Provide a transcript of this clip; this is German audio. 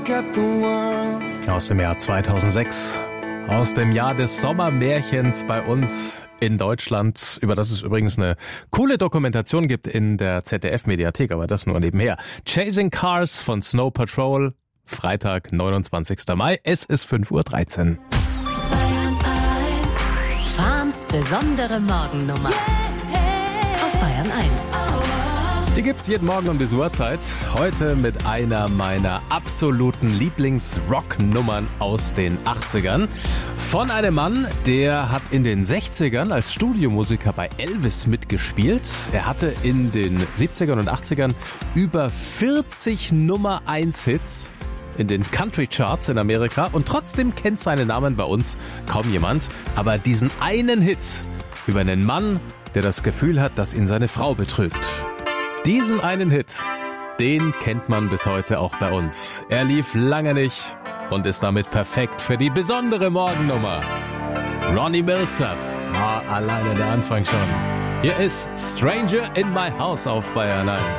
Aus dem Jahr 2006. Aus dem Jahr des Sommermärchens bei uns in Deutschland, über das es übrigens eine coole Dokumentation gibt in der ZDF-Mediathek, aber das nur nebenher. Chasing Cars von Snow Patrol, Freitag, 29. Mai, es ist 5:13 Uhr. Farms besondere Morgennummer auf Bayern 1. Die gibt's jeden Morgen um diese Uhrzeit. Heute mit einer meiner absoluten Lieblings-Rock-Nummern aus den 80ern. Von einem Mann, der hat in den 60ern als Studiomusiker bei Elvis mitgespielt. Er hatte in den 70ern und 80ern über 40 Nummer-1-Hits in den Country-Charts in Amerika. Und trotzdem kennt seinen Namen bei uns kaum jemand. Aber diesen einen Hit über einen Mann, der das Gefühl hat, dass ihn seine Frau betrügt. Diesen einen Hit, den kennt man bis heute auch bei uns. Er lief lange nicht und ist damit perfekt für die besondere Morgennummer. Ronnie Milsap, alleine der Anfang schon. Hier ist Stranger in My House auf Bayern 1.